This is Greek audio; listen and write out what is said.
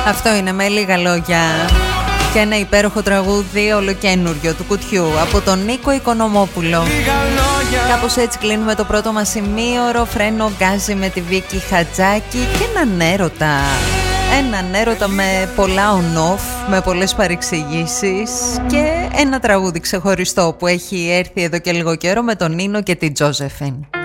Αυτό είναι με λίγα λόγια. Και ένα υπέροχο τραγούδι ολοκένουργιο του κουτιού από τον Νίκο Οικονομόπουλο. Κάπως έτσι κλείνουμε το πρώτο μας ημίωρο. Φρένο γκάζι με τη Βίκη Χατζάκη και έναν έρωτα. Έναν έρωτα με πολλά on-off, με πολλές παρεξηγήσεις και ένα τραγούδι ξεχωριστό που έχει έρθει εδώ και λίγο καιρό με τον Νίνο και την Τζόζεφιν.